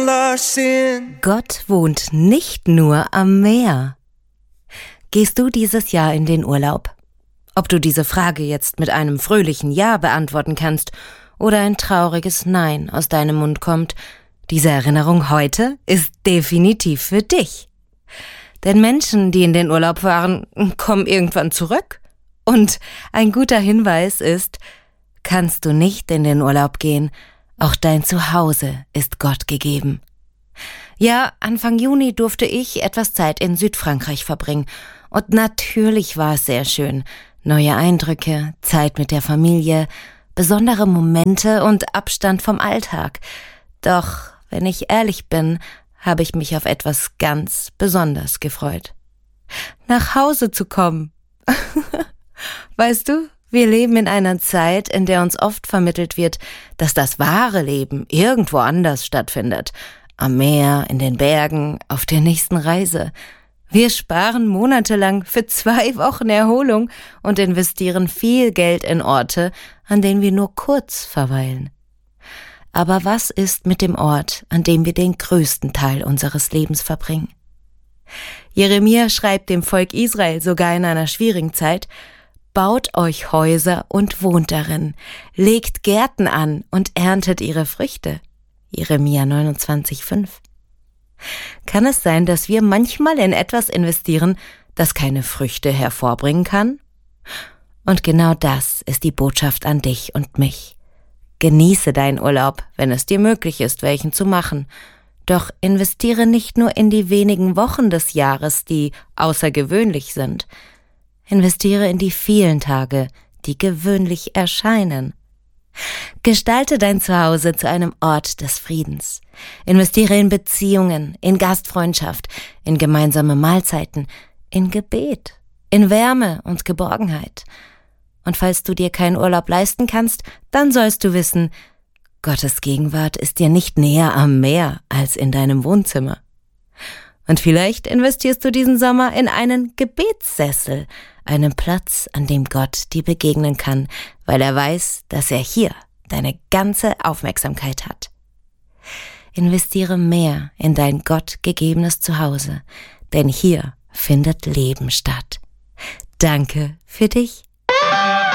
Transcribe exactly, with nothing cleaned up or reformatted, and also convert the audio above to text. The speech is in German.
all our sin. Gott wohnt nicht nur am Meer. Gehst du dieses Jahr in den Urlaub? Ob du diese Frage jetzt mit einem fröhlichen Ja beantworten kannst oder ein trauriges Nein aus deinem Mund kommt, diese Erinnerung heute ist definitiv für dich. Denn Menschen, die in den Urlaub fahren, kommen irgendwann zurück. Und ein guter Hinweis ist, kannst du nicht in den Urlaub gehen, auch dein Zuhause ist Gott gegeben. Ja, Anfang Juni durfte ich etwas Zeit in Südfrankreich verbringen. Und natürlich war es sehr schön. Neue Eindrücke, Zeit mit der Familie, besondere Momente und Abstand vom Alltag. Doch, wenn ich ehrlich bin, habe ich mich auf etwas ganz besonders gefreut. Nach Hause zu kommen. Weißt du, wir leben in einer Zeit, in der uns oft vermittelt wird, dass das wahre Leben irgendwo anders stattfindet. Am Meer, in den Bergen, auf der nächsten Reise. Wir sparen monatelang für zwei Wochen Erholung und investieren viel Geld in Orte, an denen wir nur kurz verweilen. Aber was ist mit dem Ort, an dem wir den größten Teil unseres Lebens verbringen? Jeremia schreibt dem Volk Israel sogar in einer schwierigen Zeit: Baut euch Häuser und wohnt darin, legt Gärten an und erntet ihre Früchte. Jeremia neunundzwanzig fünf. Kann es sein, dass wir manchmal in etwas investieren, das keine Früchte hervorbringen kann? Und genau das ist die Botschaft an dich und mich. Genieße deinen Urlaub, wenn es dir möglich ist, welchen zu machen. Doch investiere nicht nur in die wenigen Wochen des Jahres, die außergewöhnlich sind. Investiere in die vielen Tage, die gewöhnlich erscheinen. Gestalte dein Zuhause zu einem Ort des Friedens. Investiere in Beziehungen, in Gastfreundschaft, in gemeinsame Mahlzeiten, in Gebet, in Wärme und Geborgenheit. Und falls du dir keinen Urlaub leisten kannst, dann sollst du wissen, Gottes Gegenwart ist dir nicht näher am Meer als in deinem Wohnzimmer. Und vielleicht investierst du diesen Sommer in einen Gebetssessel, einen Platz, an dem Gott dir begegnen kann, weil er weiß, dass er hier deine ganze Aufmerksamkeit hat. Investiere mehr in dein Gott gegebenes Zuhause, denn hier findet Leben statt. Danke für dich.